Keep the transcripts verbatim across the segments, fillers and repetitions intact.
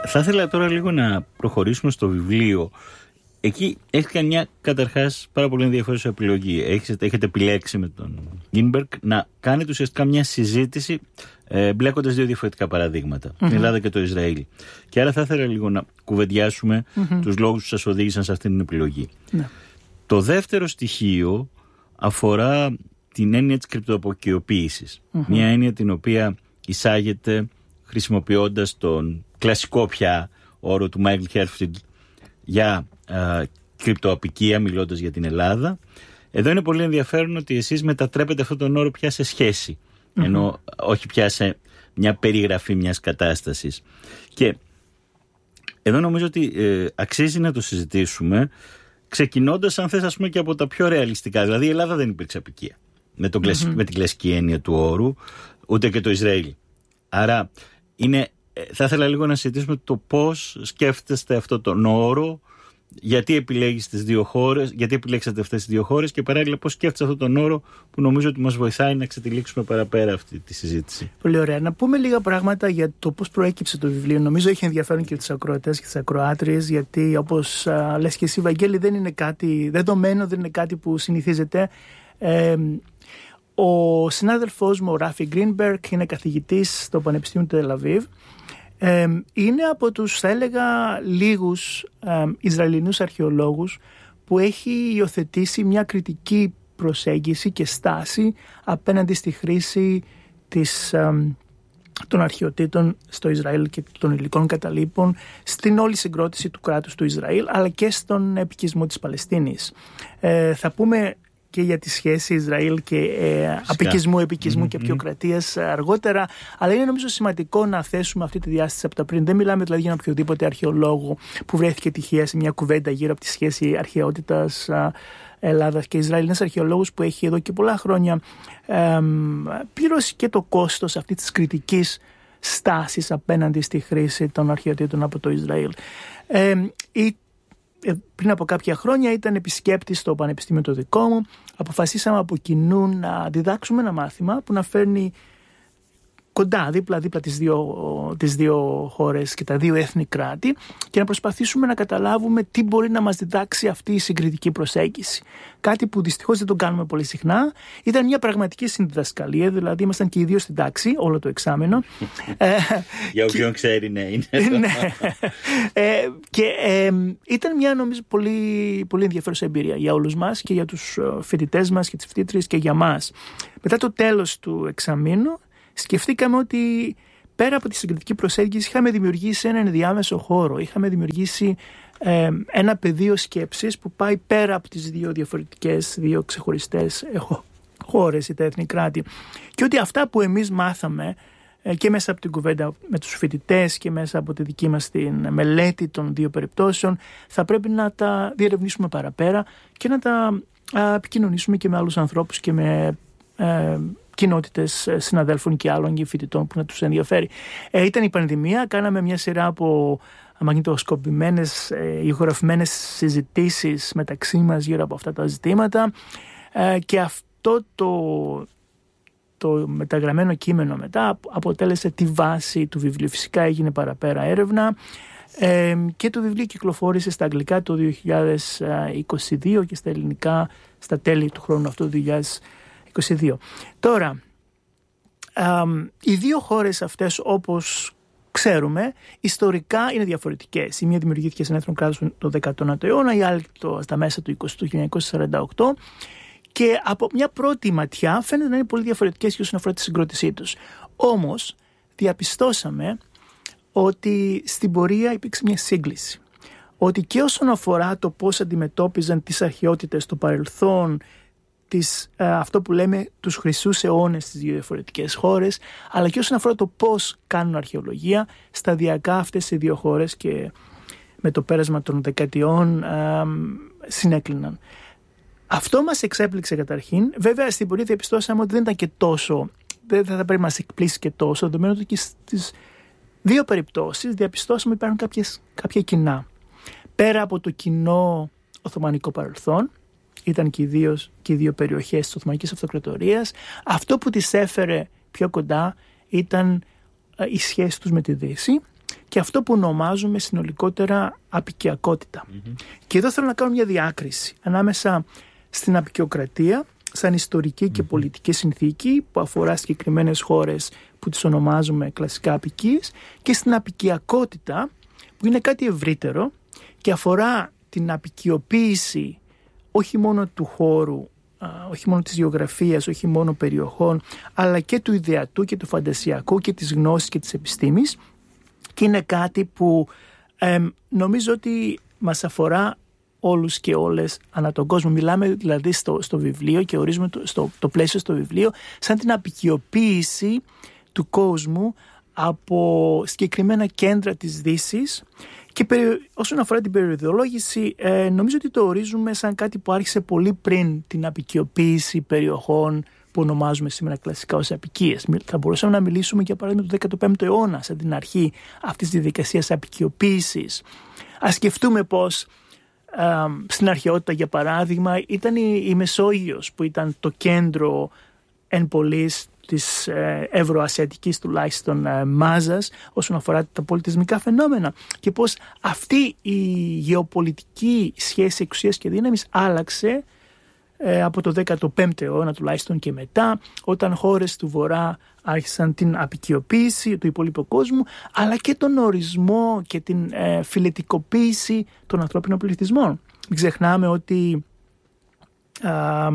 Θα ήθελα τώρα λίγο να προχωρήσουμε στο βιβλίο. Εκεί έχει κάνει μια καταρχάς πάρα πολύ ενδιαφέρουσα επιλογή. Έχετε, έχετε επιλέξει με τον Γκίνμπεργκ να κάνετε ουσιαστικά μια συζήτηση ε, μπλέκοντας δύο διαφορετικά παραδείγματα, mm-hmm. την Ελλάδα και το Ισραήλ. Και άρα θα ήθελα λίγο να κουβεντιάσουμε mm-hmm. τους λόγους που σας οδήγησαν σε αυτή την επιλογή. Mm-hmm. Το δεύτερο στοιχείο αφορά την έννοια της κρυπτοαποκαιοποίησης. Mm-hmm. Μια έννοια την οποία εισάγεται χρησιμοποιώντας τον κλασικό πια όρο του Μάικλ Χέρφιντ για α, κρυπτοαπικία, μιλώντας για την Ελλάδα. Εδώ είναι πολύ ενδιαφέρον ότι εσείς μετατρέπετε αυτόν τον όρο πια σε σχέση, mm-hmm. ενώ όχι πια σε μια περιγραφή μιας κατάστασης. Και εδώ νομίζω ότι ε, αξίζει να το συζητήσουμε, ξεκινώντας, αν θες, ας πούμε, και από τα πιο ρεαλιστικά. Δηλαδή η Ελλάδα δεν υπήρξε απικία με, τον mm-hmm. με την κλασική έννοια του όρου, ούτε και το Ισραήλ. Άρα είναι, θα ήθελα λίγο να συζητήσουμε το πώς σκέφτεστε αυτόν τον όρο, γιατί επιλέγεις τις δύο χώρες, γιατί επιλέξατε αυτές τις δύο χώρες και παράλληλα πώς σκέφτεσαι αυτόν τον όρο που νομίζω ότι μας βοηθάει να ξετυλίξουμε παραπέρα αυτή τη συζήτηση. Πολύ ωραία. Να πούμε λίγα πράγματα για το πώς προέκυψε το βιβλίο. Νομίζω έχει ενδιαφέρον και τους ακροατές και τις ακροάτριες, γιατί όπως α, λες και εσύ, Βαγγέλη, δεν είναι κάτι δεδομένο, δεν είναι κάτι που συνηθίζεται. Ε, ο συνάδελφός μου, ο Ράφι Γκρίνμπεργκ, είναι καθηγητής στο Πανεπιστήμιο του Τελ-Αβίβ. Ε, είναι από τους, θα έλεγα, λίγους ε, Ισραηλινούς αρχαιολόγους που έχει υιοθετήσει μια κριτική προσέγγιση και στάση απέναντι στη χρήση της, ε, των αρχαιοτήτων στο Ισραήλ και των υλικών καταλήπων στην όλη συγκρότηση του κράτους του Ισραήλ, αλλά και στον επικισμό της Παλαιστίνης. Ε, θα πούμε και για τη σχέση Ισραήλ και ε, απικισμού, επικισμού mm-hmm. και απεικιοκρατίας αργότερα, αλλά είναι νομίζω σημαντικό να θέσουμε αυτή τη διάσταση από τα πριν. Δεν μιλάμε δηλαδή για οποιοδήποτε αρχαιολόγο που βρέθηκε τυχαία σε μια κουβέντα γύρω από τη σχέση αρχαιότητας Ελλάδας και Ισραήλ. Ένας αρχαιολόγος που έχει εδώ και πολλά χρόνια ε, πληρώσει και το κόστος αυτής της κριτικής στάσης απέναντι στη χρήση των αρχαιοτήτων από το Ισραήλ. Ε, η Πριν από κάποια χρόνια ήταν επισκέπτης στο πανεπιστήμιο το δικό μου. Αποφασίσαμε από κοινού να διδάξουμε ένα μάθημα που να φέρνει κοντά, δίπλα-δίπλα τις δύο, τις δύο χώρες και τα δύο έθνη κράτη και να προσπαθήσουμε να καταλάβουμε τι μπορεί να μας διδάξει αυτή η συγκριτική προσέγγιση. Κάτι που δυστυχώς δεν το κάνουμε πολύ συχνά. Ήταν μια πραγματική συνδιδασκαλία, δηλαδή ήμασταν και οι δύο στην τάξη, όλο το εξάμηνο. Για όποιον ξέρει, ναι, είναι. Ναι. ε, και ε, ήταν μια, νομίζω, πολύ, πολύ ενδιαφέρουσα εμπειρία για όλους μας και για τους φοιτητές μας και τις φοιτήτριες και για μας. Μετά το τέλος του εξαμήνου, σκεφτήκαμε ότι πέρα από τη συγκριτική προσέγγιση είχαμε δημιουργήσει έναν ενδιάμεσο χώρο, είχαμε δημιουργήσει ε, ένα πεδίο σκέψης που πάει πέρα από τις δύο διαφορετικές, δύο ξεχωριστές ε, χώρες ή τα έθνη κράτη, και ότι αυτά που εμείς μάθαμε ε, και μέσα από την κουβέντα με τους φοιτητές και μέσα από τη δική μας την μελέτη των δύο περιπτώσεων θα πρέπει να τα διερευνήσουμε παραπέρα και να τα ε, επικοινωνήσουμε και με άλλους ανθρώπους και με ε, κοινότητες συναδέλφων και άλλων και φοιτητών που να τους ενδιαφέρει. Ε, ήταν η πανδημία, κάναμε μια σειρά από μαγνητοσκοπημένες, ε, ηχογραφημένες συζητήσεις μεταξύ μας γύρω από αυτά τα ζητήματα ε, και αυτό το, το μεταγραμμένο κείμενο μετά αποτέλεσε τη βάση του βιβλίου. Φυσικά έγινε παραπέρα έρευνα ε, και το βιβλίο κυκλοφόρησε στα αγγλικά το δύο χιλιάδες είκοσι δύο και στα ελληνικά στα τέλη του χρόνου αυτού, δύο χιλιάδες είκοσι δύο. Τώρα, α, οι δύο χώρες αυτές, όπως ξέρουμε, ιστορικά είναι διαφορετικές. Η μία δημιουργήθηκε σε ένα έθνο κράτος το δέκατο αιώνα, η άλλη το, στα μέσα του εικοστού, χίλια εννιακόσια σαράντα οκτώ, και από μια πρώτη ματιά φαίνεται να είναι πολύ διαφορετικές και όσον αφορά τη συγκρότησή τους. Όμως, διαπιστώσαμε ότι στην πορεία υπήρξε μια σύγκληση. Ότι και όσον αφορά το πώς αντιμετώπιζαν τις αρχαιότητες στο παρελθόν, Τις, ε, αυτό που λέμε τους χρυσούς αιώνες στις δύο διαφορετικές χώρες, αλλά και όσον αφορά το πώς κάνουν αρχαιολογία, σταδιακά αυτές οι δύο χώρες και με το πέρασμα των δεκαετιών ε, συνέκλειναν. Αυτό μας εξέπληξε καταρχήν. Βέβαια στην πορεία διαπιστώσαμε ότι δεν ήταν και τόσο, δεν θα πρέπει να μας εκπλήσει και τόσο, δεδομένου ότι και στις δύο περιπτώσεις διαπιστώσαμε ότι υπάρχουν κάποιες, κάποια κοινά. Πέρα από το κοινό Οθωμανικό παρελθόν, ήταν και οι δύο, και οι δύο περιοχές της Οθωμανικής Αυτοκρατορίας. Αυτό που τις έφερε πιο κοντά ήταν η σχέση τους με τη Δύση και αυτό που ονομάζουμε συνολικότερα αποικιακότητα. Mm-hmm. Και εδώ θέλω να κάνω μια διάκριση ανάμεσα στην αποικιοκρατία σαν ιστορική mm-hmm. και πολιτική συνθήκη που αφορά συγκεκριμένες χώρες που τις ονομάζουμε κλασικά αποικίες, και στην αποικιακότητα που είναι κάτι ευρύτερο και αφορά την αποικιοποίηση όχι μόνο του χώρου, όχι μόνο της γεωγραφίας, όχι μόνο περιοχών, αλλά και του ιδεατού και του φαντασιακού και της γνώσης και της επιστήμης, και είναι κάτι που ε, νομίζω ότι μας αφορά όλους και όλες ανά τον κόσμο. Μιλάμε δηλαδή στο, στο βιβλίο και ορίζουμε το, στο, το πλαίσιο στο βιβλίο σαν την αποικιοποίηση του κόσμου από συγκεκριμένα κέντρα της Δύσης. Και περι... όσον αφορά την περιοδολόγηση, ε, νομίζω ότι το ορίζουμε σαν κάτι που άρχισε πολύ πριν την αποικιοποίηση περιοχών που ονομάζουμε σήμερα κλασικά ως αποικίες. Θα μπορούσαμε να μιλήσουμε για παράδειγμα του δέκατο πέμπτο αιώνα, σαν την αρχή αυτής της διαδικασίας αποικιοποίησης. Ας σκεφτούμε πως ε, στην αρχαιότητα, για παράδειγμα, ήταν η, η Μεσόγειος που ήταν το κέντρο εν πολλής της ε, ευρωασιατικής τουλάχιστον ε, μάζας όσον αφορά τα πολιτισμικά φαινόμενα, και πως αυτή η γεωπολιτική σχέση εξουσίας και δύναμης άλλαξε ε, από το δέκατο πέμπτο αιώνα τουλάχιστον και μετά, όταν χώρες του Βορρά άρχισαν την αποικιοποίηση του υπόλοιπου κόσμου, αλλά και τον ορισμό και την ε, φιλετικοποίηση των ανθρώπινων πληθυσμών. Μην ξεχνάμε ότι α,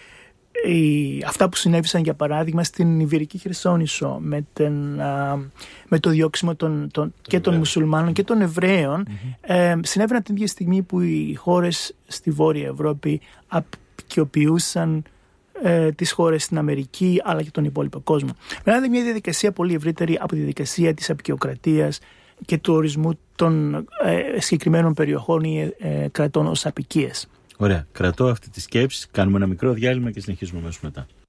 Οι, αυτά που συνέβησαν για παράδειγμα στην Ιβηρική Χερσόνησο με, την, α, με το διώξιμο των, των, και των μουσουλμάνων και των Εβραίων mm-hmm. ε, συνέβαιναν την ίδια στιγμή που οι χώρες στη Βόρεια Ευρώπη αποικιοποιούσαν ε, τις χώρες στην Αμερική αλλά και τον υπόλοιπο κόσμο. Μιλάμε μια διαδικασία πολύ ευρύτερη από τη διαδικασία της αποικιοκρατίας και του ορισμού των ε, συγκεκριμένων περιοχών ή ε, κρατών ως αποικίες. Ωραία. Κρατώ αυτή τη σκέψη. Κάνουμε ένα μικρό διάλειμμα και συνεχίζουμε αμέσως μετά.